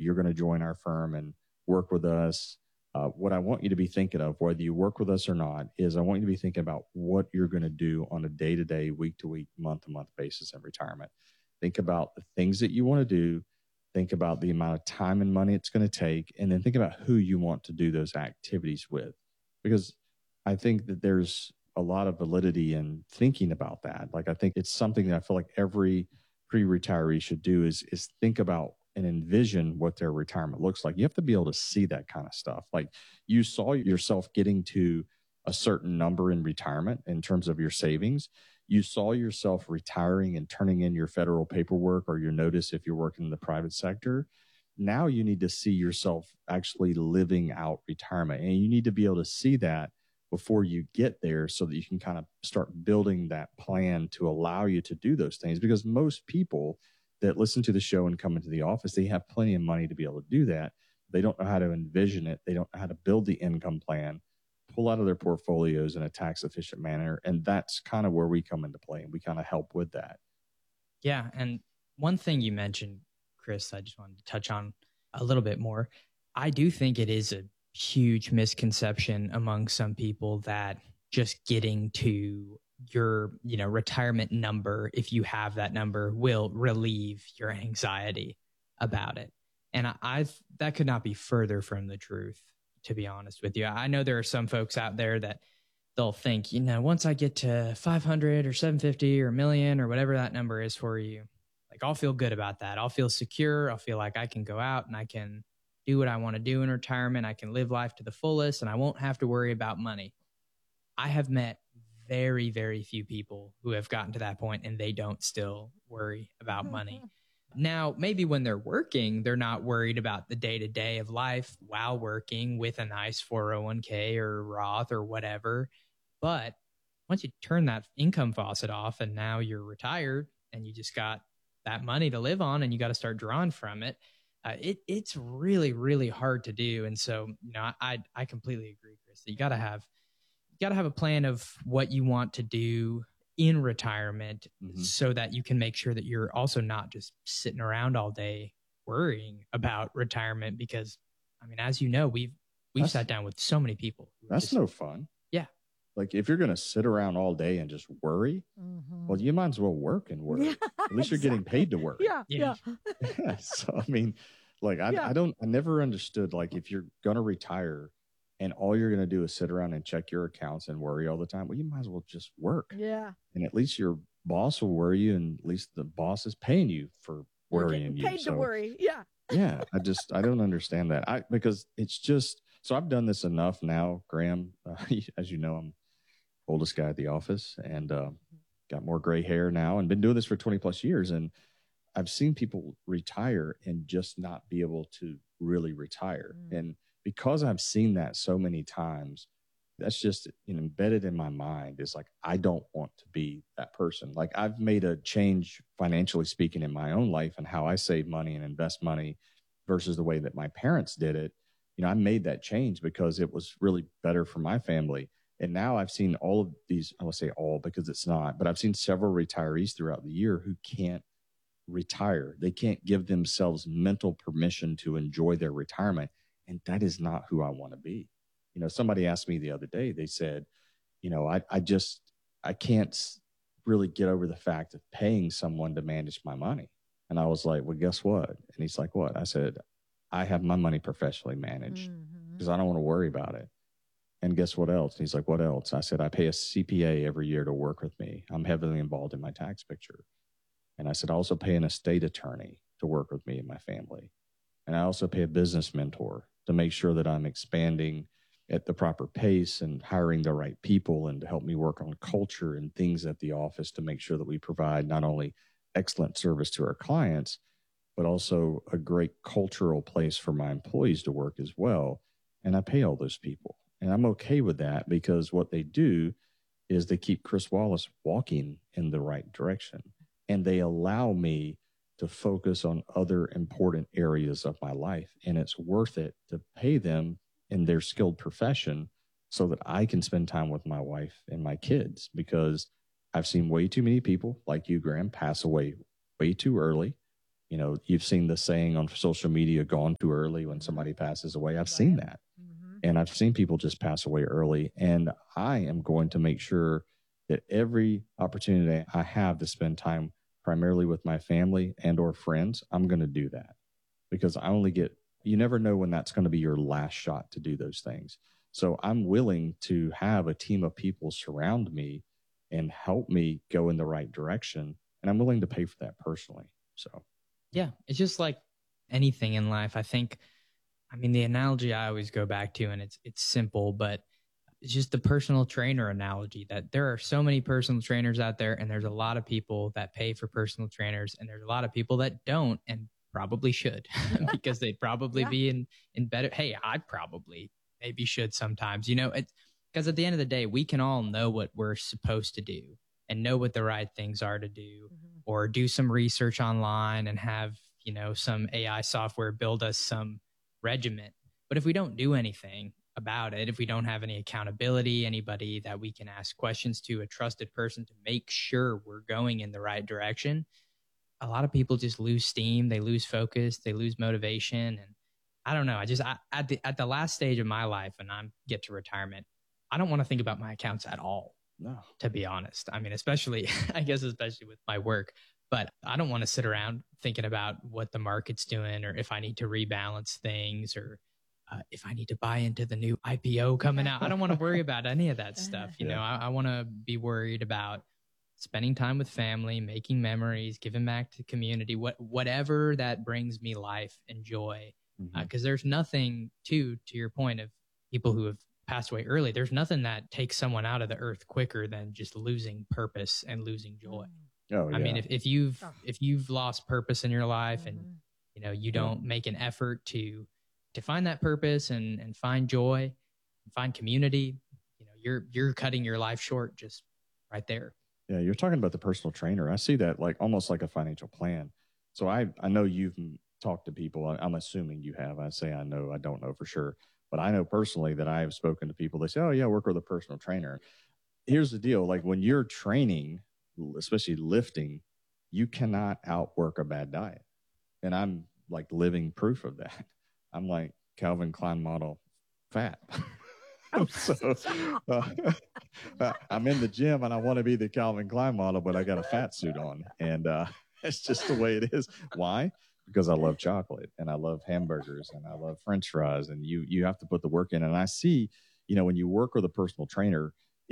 you're going to join our firm and work with us, what I want you to be thinking of, whether you work with us or not, is I want you to be thinking about what you're going to do on a day-to-day, week-to-week, month-to-month basis in retirement. Think about the things that you want to do. Think about the amount of time and money it's going to take, and then think about who you want to do those activities with. Because I think that there's a lot of validity in thinking about that. Like, I think it's something that I feel like every pre-retiree should do is think about and envision what their retirement looks like. You have to be able to see that kind of stuff. Like, you saw yourself getting to a certain number in retirement in terms of your savings. You saw yourself retiring and turning in your federal paperwork or your notice if you're working in the private sector. Now you need to see yourself actually living out retirement. And you need to be able to see that before you get there so that you can kind of start building that plan to allow you to do those things. Because most people that listen to the show and come into the office, they have plenty of money to be able to do that. They don't know how to envision it. They don't know how to build the income plan, pull out of their portfolios in a tax efficient manner. And that's kind of where we come into play, and we kind of help with that. Yeah. And one thing you mentioned, Chris, I just wanted to touch on a little bit more. I do think it is a huge misconception among some people that just getting to your, retirement number, if you have that number, will relieve your anxiety about it. And that could not be further from the truth, to be honest with you. I know there are some folks out there that they'll think, once I get to 500 or 750 or a million or whatever that number is for you, like, I'll feel good about that. I'll feel secure. I'll feel like I can go out and I can do what I want to do in retirement. I can live life to the fullest and I won't have to worry about money. I have met very, very few people who have gotten to that point and they don't still worry about money. Now, maybe when they're working, they're not worried about the day-to-day of life while working with a nice 401k or Roth or whatever. But once you turn that income faucet off and now you're retired and you just got that money to live on and you got to start drawing from it, it's really, really hard to do. And so, I completely agree, Chris, that you got to have a plan of what you want to do in retirement so that you can make sure that you're also not just sitting around all day worrying about retirement. Because, as you know, we've sat down with so many people. That's no fun. Yeah. Like, if you're going to sit around all day and just worry, well, you might as well work and worry. At least you're getting paid to work. Yeah. Yeah. So, I never understood, like, if you're going to retire and all you're going to do is sit around and check your accounts and worry all the time, well, you might as well just work. Yeah. And at least your boss will worry you, and at least the boss is paying you for worrying you. Paid to worry. Yeah. Yeah. I don't understand that. Because it's just, so I've done this enough now, Graham. As you know, I'm oldest guy at the office and got more gray hair now and been doing this for 20 plus years. And I've seen people retire and just not be able to really retire. And because I've seen that so many times, that's just embedded in my mind. It's like, I don't want to be that person. Like, I've made a change, financially speaking, in my own life and how I save money and invest money versus the way that my parents did it. I made that change because it was really better for my family. And now I've seen all of these, I won't say all because it's not, but I've seen several retirees throughout the year who can't retire. They can't give themselves mental permission to enjoy their retirement. And that is not who I want to be. Somebody asked me the other day, they said, I can't really get over the fact of paying someone to manage my money. And I was like, well, guess what? And he's like, what? I said, I have my money professionally managed because I don't want to worry about it. And guess what else? And he's like, what else? I said, I pay a CPA every year to work with me. I'm heavily involved in my tax picture. And I said, I also pay an estate attorney to work with me and my family. And I also pay a business mentor to make sure that I'm expanding at the proper pace and hiring the right people and to help me work on culture and things at the office to make sure that we provide not only excellent service to our clients, but also a great cultural place for my employees to work as well. And I pay all those people. And I'm okay with that because what they do is they keep Chris Wallace walking in the right direction. And they allow me to focus on other important areas of my life. And it's worth it to pay them in their skilled profession so that I can spend time with my wife and my kids, because I've seen way too many people like you, Graham, pass away way too early. You know, you've seen the saying on social media, gone too early when somebody passes away. I've seen that. And I've seen people just pass away early. And I am going to make sure that every opportunity I have to spend time primarily with my family and or friends, I'm going to do that, because I only get, you never know when that's going to be your last shot to do those things. So I'm willing to have a team of people surround me and help me go in the right direction. And I'm willing to pay for that personally. So, yeah, it's just like anything in life. I think, I mean, the analogy I always go back to, and it's simple, but it's just the personal trainer analogy, that there are so many personal trainers out there, and there's a lot of people that pay for personal trainers, and there's a lot of people that don't and probably should because they'd probably be in better. Hey, I probably maybe should sometimes, you know, it's because at the end of the day, we can all know what we're supposed to do and know what the right things are to do, or do some research online and have, you know, some AI software build us some regiment. But if we don't do anything about it, if we don't have any accountability, anybody that we can ask questions to, a trusted person to make sure we're going in the right direction, a lot of people just lose steam, they lose focus, they lose motivation. And I don't know, at the last stage of my life, and I get to retirement, I don't want to think about my accounts at all. No, to be honest. I mean, especially, I guess, especially with my work, but I don't want to sit around thinking about what the market's doing, or if I need to rebalance things, or if I need to buy into the new IPO coming out. I don't want to worry about any of that stuff. You know, I want to be worried about spending time with family, making memories, giving back to the community, whatever that brings me life and joy. Because there's nothing, to your point of people who have passed away early, there's nothing that takes someone out of the earth quicker than just losing purpose and losing joy. I mean, if you've lost purpose in your life, and you know, you don't make an effort to find that purpose and find joy and find community, you know, you're cutting your life short just right there. Yeah, you're talking about the personal trainer. I see that like almost like a financial plan. So I know you've talked to people. I'm assuming you have. I say I know. I don't know for sure. But I know personally that I have spoken to people. They say, oh, yeah, work with a personal trainer. Here's the deal. Like when you're training, especially lifting, you cannot outwork a bad diet. And I'm like living proof of that. I'm like Calvin Klein model fat. So I'm in the gym and I want to be the Calvin Klein model, but I got a fat suit on. And it's just the way it is. Why? Because I love chocolate and I love hamburgers and I love French fries, and you have to put the work in. And I see, you know, when you work with a personal trainer,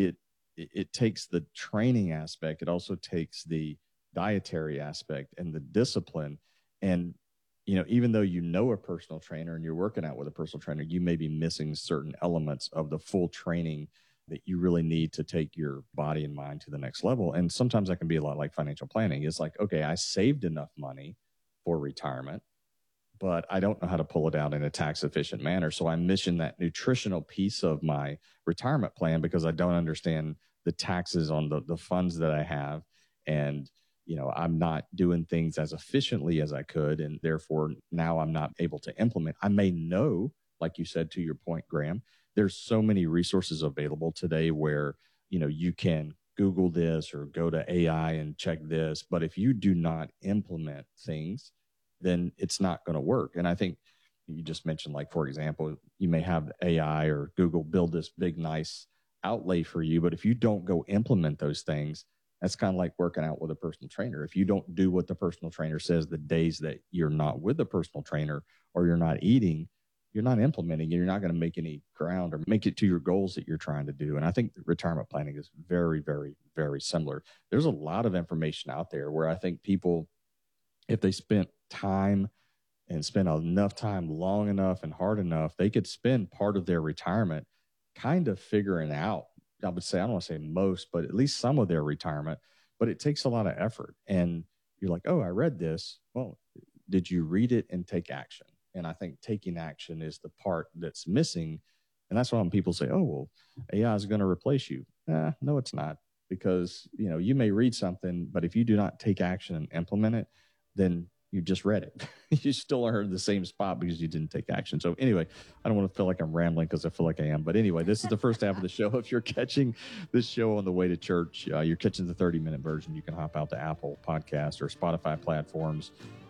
it takes the training aspect. It also takes the dietary aspect and the discipline. And, you know, even though you know a personal trainer and you're working out with a personal trainer, you may be missing certain elements of the full training that you really need to take your body and mind to the next level. And sometimes that can be a lot like financial planning. It's like, okay, I saved enough money for retirement, but I don't know how to pull it out in a tax efficient manner. So I'm missing that nutritional piece of my retirement plan because I don't understand the taxes on the funds that I have. And, you know, I'm not doing things as efficiently as I could. And therefore now I'm not able to implement. I may know, like you said, to your point, Graham, there's so many resources available today where, you know, you can Google this or go to AI and check this. But if you do not implement things, then it's not going to work. And I think you just mentioned, like, for example, you may have AI or Google build this big, nice outlay for you. But if you don't go implement those things, that's kind of like working out with a personal trainer. If you don't do what the personal trainer says the days that you're not with the personal trainer or you're not eating, you're not implementing it. You're not going to make any ground or make it to your goals that you're trying to do. And I think retirement planning is very, very, very similar. There's a lot of information out there where I think people, if they spent time and spent enough time long enough and hard enough, they could spend part of their retirement kind of figuring out, I would say, I don't want to say most, but at least some of their retirement, but it takes a lot of effort. And you're like, oh, I read this. Well, did you read it and take action? And I think taking action is the part that's missing. And that's why when people say, oh, well, AI is going to replace you. No, it's not. Because, you know, you may read something, but if you do not take action and implement it, then you just read it. You still are in the same spot because you didn't take action. So anyway, I don't want to feel like I'm rambling because I feel like I am. But anyway, this is the first half of the show. If you're catching this show on the way to church, you're catching the 30-minute version. You can hop out to Apple Podcast or Spotify platforms.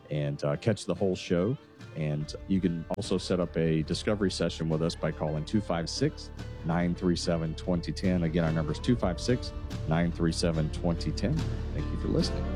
and catch the whole show. And you can also set up a discovery session with us by calling 256-937-2010. Again, our number is 256-937-2010. Thank you for listening.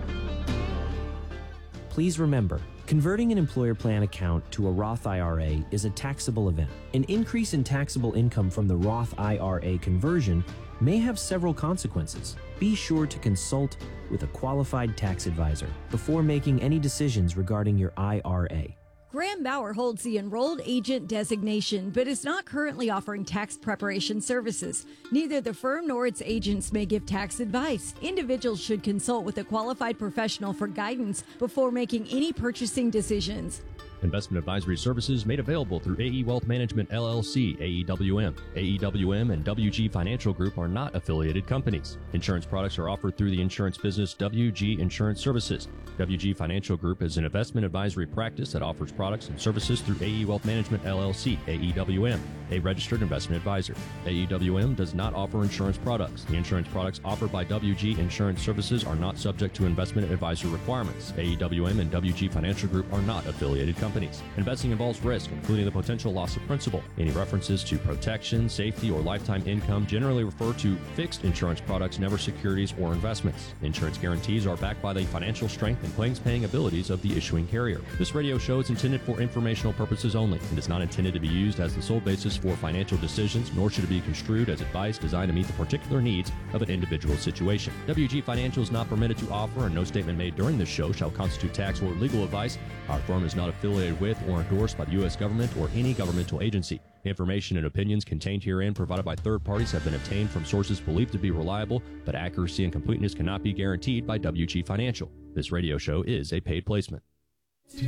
Please remember, converting an employer plan account to a Roth IRA is a taxable event. An increase in taxable income from the Roth IRA conversion may have several consequences. Be sure to consult with a qualified tax advisor before making any decisions regarding your IRA. Graham Bauer holds the enrolled agent designation, but is not currently offering tax preparation services. Neither the firm nor its agents may give tax advice. Individuals should consult with a qualified professional for guidance before making any purchasing decisions. Investment advisory services made available through AE Wealth Management LLC, AEWM. AEWM and WG Financial Group are not affiliated companies. Insurance products are offered through the insurance business WG Insurance Services. WG Financial Group is an investment advisory practice that offers products and services through AE Wealth Management LLC, AEWM, a registered investment advisor. AEWM does not offer insurance products. The insurance products offered by WG Insurance Services are not subject to investment advisor requirements. AEWM and WG Financial Group are not affiliated companies. Investing involves risk, including the potential loss of principal. Any references to protection, safety, or lifetime income generally refer to fixed insurance products, never securities or investments. Insurance guarantees are backed by the financial strength and claims-paying abilities of the issuing carrier. This radio show is intended for informational purposes only and is not intended to be used as the sole basis for financial decisions, nor should it be construed as advice designed to meet the particular needs of an individual situation. WG Financial is not permitted to offer, and no statement made during this show shall constitute tax or legal advice. Our firm is not affiliated with or endorsed by the U.S. government or any governmental agency. Information and opinions contained herein provided by third parties have been obtained from sources believed to be reliable, but accuracy and completeness cannot be guaranteed by WG Financial. This radio show is a paid placement.